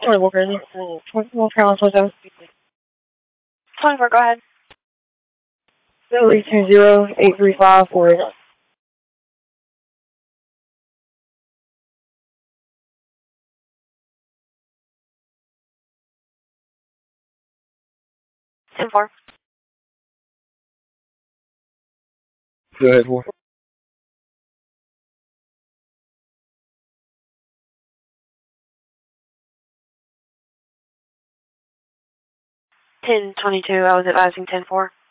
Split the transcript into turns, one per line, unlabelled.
Sorry, Walker. North Carolina 27.
24, go ahead.
320-835-489.
10-4.
Go ahead, 4.
10-22, I was advising 10-4.